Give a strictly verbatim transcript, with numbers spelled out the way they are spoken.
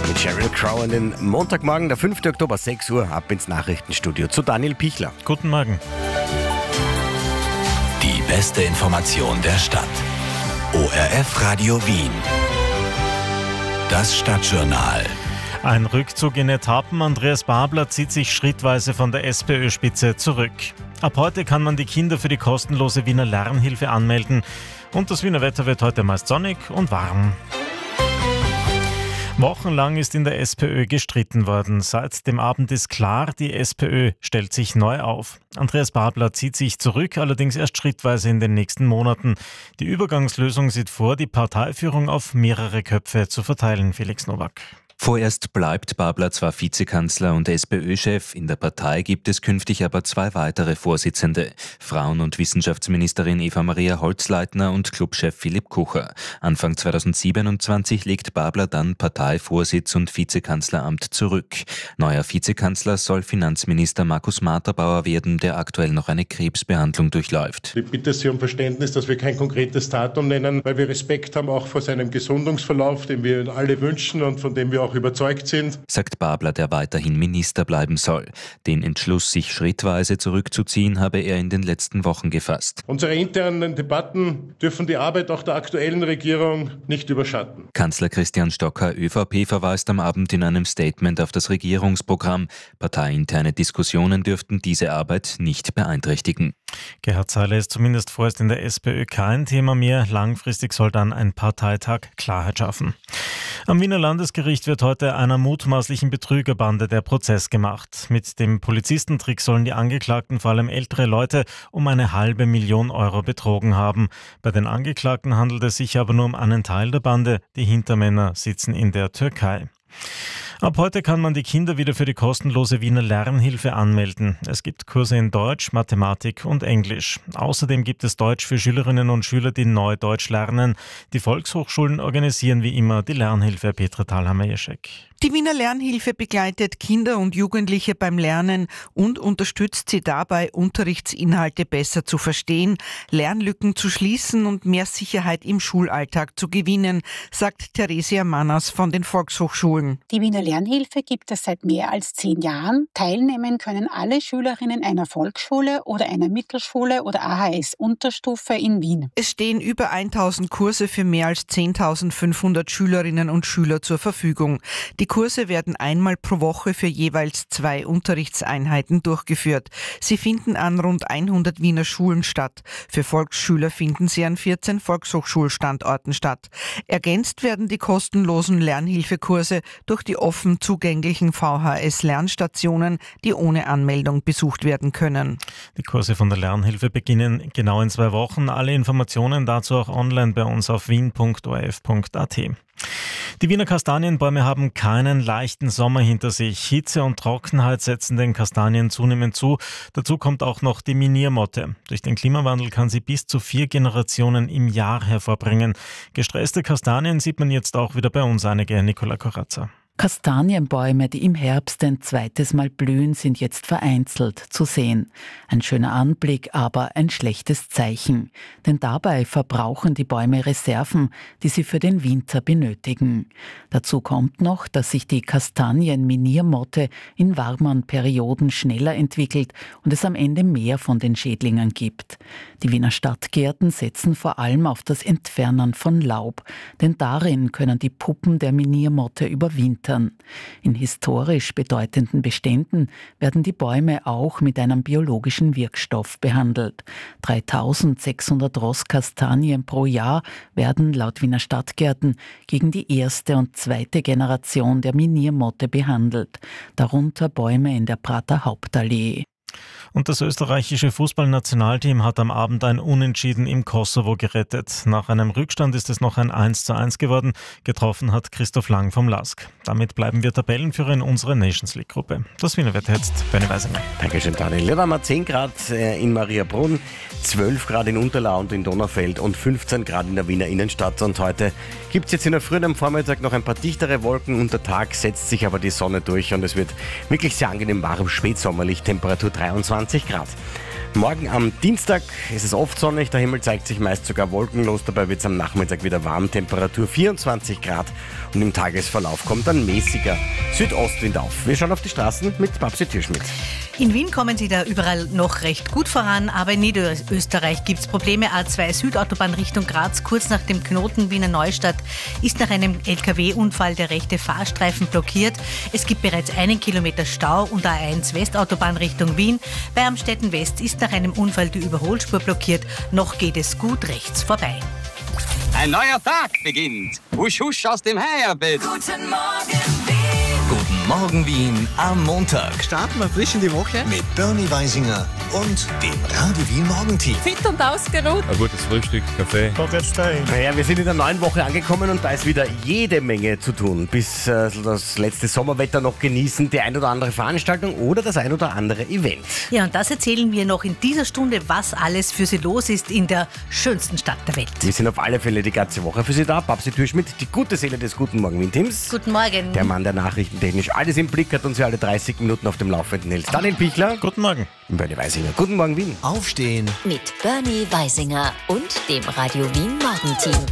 Mit Sheryl Crow an den Montagmorgen, der fünften Oktober, sechs Uhr, ab ins Nachrichtenstudio zu Daniel Pichler. Guten Morgen. Die beste Information der Stadt. O R F Radio Wien. Das Stadtjournal. Ein Rückzug in Etappen. Andreas Babler zieht sich schrittweise von der SPÖ-Spitze zurück. Ab heute kann man die Kinder für die kostenlose Wiener Lernhilfe anmelden. Und das Wiener Wetter wird heute meist sonnig und warm. Wochenlang ist in der SPÖ gestritten worden. Seit dem Abend ist klar, die SPÖ stellt sich neu auf. Andreas Babler zieht sich zurück, allerdings erst schrittweise in den nächsten Monaten. Die Übergangslösung sieht vor, die Parteiführung auf mehrere Köpfe zu verteilen. Felix Nowak. Vorerst bleibt Babler zwar Vizekanzler und SPÖ-Chef, in der Partei gibt es künftig aber zwei weitere Vorsitzende, Frauen- und Wissenschaftsministerin Eva-Maria Holzleitner und Clubchef Philipp Kucher. Anfang zweitausendsiebenundzwanzig legt Babler dann Parteivorsitz und Vizekanzleramt zurück. Neuer Vizekanzler soll Finanzminister Markus Materbauer werden, der aktuell noch eine Krebsbehandlung durchläuft. Ich bitte Sie um Verständnis, dass wir kein konkretes Datum nennen, weil wir Respekt haben auch vor seinem Gesundungsverlauf, den wir alle wünschen und von dem wir auch überzeugt sind, sagt Babler, der weiterhin Minister bleiben soll. Den Entschluss, sich schrittweise zurückzuziehen, habe er in den letzten Wochen gefasst. Unsere internen Debatten dürfen die Arbeit auch der aktuellen Regierung nicht überschatten. Kanzler Christian Stocker, ÖVP, verweist am Abend in einem Statement auf das Regierungsprogramm. Parteiinterne Diskussionen dürften diese Arbeit nicht beeinträchtigen. Gerhard Seiler ist zumindest vorerst in der SPÖ kein Thema mehr. Langfristig soll dann ein Parteitag Klarheit schaffen. Am Wiener Landesgericht wird heute einer mutmaßlichen Betrügerbande der Prozess gemacht. Mit dem Polizistentrick sollen die Angeklagten, vor allem ältere Leute, um eine halbe Million Euro betrogen haben. Bei den Angeklagten handelt es sich aber nur um einen Teil der Bande. Die Hintermänner sitzen in der Türkei. Ab heute kann man die Kinder wieder für die kostenlose Wiener Lernhilfe anmelden. Es gibt Kurse in Deutsch, Mathematik und Englisch. Außerdem gibt es Deutsch für Schülerinnen und Schüler, die neu Deutsch lernen. Die Volkshochschulen organisieren wie immer die Lernhilfe. Petra Thalhammer-Jeschek. Die Wiener Lernhilfe begleitet Kinder und Jugendliche beim Lernen und unterstützt sie dabei, Unterrichtsinhalte besser zu verstehen, Lernlücken zu schließen und mehr Sicherheit im Schulalltag zu gewinnen, sagt Theresia Manners von den Volkshochschulen. Die Wiener Lernhilfe gibt es seit mehr als zehn Jahren. Teilnehmen können alle Schülerinnen einer Volksschule oder einer Mittelschule oder A H S-Unterstufe in Wien. Es stehen über tausend Kurse für mehr als zehntausendfünfhundert Schülerinnen und Schüler zur Verfügung. Die Kurse werden einmal pro Woche für jeweils zwei Unterrichtseinheiten durchgeführt. Sie finden an rund hundert Wiener Schulen statt. Für Volksschüler finden sie an vierzehn Volkshochschulstandorten statt. Ergänzt werden die kostenlosen Lernhilfekurse durch die offen zugänglichen V H S-Lernstationen, die ohne Anmeldung besucht werden können. Die Kurse von der Lernhilfe beginnen genau in zwei Wochen. Alle Informationen dazu auch online bei uns auf wien punkt o r f punkt a t. Die Wiener Kastanienbäume haben keinen leichten Sommer hinter sich. Hitze und Trockenheit setzen den Kastanien zunehmend zu. Dazu kommt auch noch die Miniermotte. Durch den Klimawandel kann sie bis zu vier Generationen im Jahr hervorbringen. Gestresste Kastanien sieht man jetzt auch wieder bei uns einige. Nicola Corazza. Kastanienbäume, die im Herbst ein zweites Mal blühen, sind jetzt vereinzelt zu sehen. Ein schöner Anblick, aber ein schlechtes Zeichen. Denn dabei verbrauchen die Bäume Reserven, die sie für den Winter benötigen. Dazu kommt noch, dass sich die Kastanienminiermotte in warmen Perioden schneller entwickelt und es am Ende mehr von den Schädlingen gibt. Die Wiener Stadtgärten setzen vor allem auf das Entfernen von Laub, denn darin können die Puppen der Miniermotte überwintern. In historisch bedeutenden Beständen werden die Bäume auch mit einem biologischen Wirkstoff behandelt. dreitausendsechshundert Ross Kastanien pro Jahr werden laut Wiener Stadtgärten gegen die erste und zweite Generation der Miniermotte behandelt, darunter Bäume in der Prater Hauptallee. Und das österreichische Fußballnationalteam hat am Abend ein Unentschieden im Kosovo gerettet. Nach einem Rückstand ist es noch ein eins zu eins geworden. Getroffen hat Christoph Lang vom Lask. Damit bleiben wir Tabellenführer in unserer Nations League-Gruppe. Das Wiener Wetter jetzt, Bernie Weisinger. Dankeschön, Daniel. Wir haben zehn Grad in Mariabrunn, zwölf Grad in Unterlau und in Donaufeld und fünfzehn Grad in der Wiener Innenstadt. Und heute gibt es jetzt in der Früh und am Vormittag noch ein paar dichtere Wolken. Unter Tag setzt sich aber die Sonne durch und es wird wirklich sehr angenehm warm, spätsommerlich, Temperatur dreiundzwanzig Grad. Morgen am Dienstag ist es oft sonnig, der Himmel zeigt sich meist sogar wolkenlos, dabei wird es am Nachmittag wieder warm, Temperatur vierundzwanzig Grad und im Tagesverlauf kommt ein mäßiger Südostwind auf. Wir schauen auf die Straßen mit Babsi Türschmidt. In Wien kommen Sie da überall noch recht gut voran, aber in Niederösterreich gibt es Probleme. A zwei Südautobahn Richtung Graz, kurz nach dem Knoten Wiener Neustadt, ist nach einem L K W-Unfall der rechte Fahrstreifen blockiert. Es gibt bereits einen Kilometer Stau und A eins Westautobahn Richtung Wien. Bei Amstetten West ist nach einem Unfall die Überholspur blockiert. Noch geht es gut rechts vorbei. Ein neuer Tag beginnt. Husch, husch aus dem Heierbett. Guten Morgen, Wien. Guten Morgen, Wien am Montag. Starten wir frisch in die Woche mit Bernie Weisinger und dem Radio Wien Morgenteam. Fit und ausgeruht. Ein gutes Frühstück, Kaffee. Naja, wir sind in der neuen Woche angekommen und da ist wieder jede Menge zu tun. Bis äh, das letzte Sommerwetter noch genießen, die ein oder andere Veranstaltung oder das ein oder andere Event. Ja, und das erzählen wir noch in dieser Stunde, was alles für Sie los ist in der schönsten Stadt der Welt. Wir sind auf alle Fälle die ganze Woche für Sie da. Babsi Türschmidt, die gute Seele des Guten Morgen Wien-Teams. Guten Morgen. Der Mann, der nachrichtentechnisch alles im Blick hat und Sie alle dreißig Minuten auf dem Laufenden hält. Daniel Pichler. Guten Morgen. Und Bernie Weisinger. Guten Morgen, Wien. Aufstehen. Mit Bernie Weisinger und dem Radio Wien Morgenteam.